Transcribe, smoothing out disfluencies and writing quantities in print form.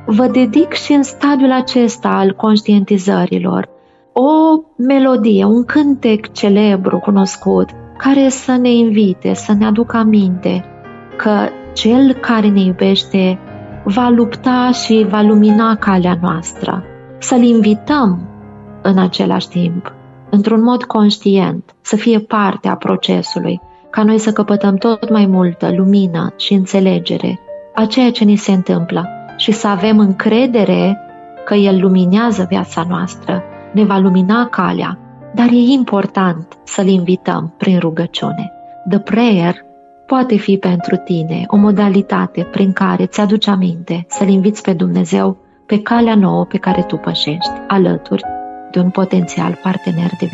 vă dedic și în stadiul acesta al conștientizărilor o melodie, un cântec celebru, cunoscut, care să ne invite, să ne aducă aminte că Cel care ne iubește va lupta și va lumina calea noastră. Să-L invităm în același timp, într-un mod conștient, să fie parte a procesului, ca noi să căpătăm tot mai multă lumină și înțelegere a ceea ce ni se întâmplă și să avem încredere că El luminează viața noastră, ne va lumina calea, dar e important să-L invităm prin rugăciune. The prayer poate fi pentru tine o modalitate prin care îți aduci aminte să-L inviți pe Dumnezeu pe calea nouă pe care tu pășești, alături de un potențial partener de viață.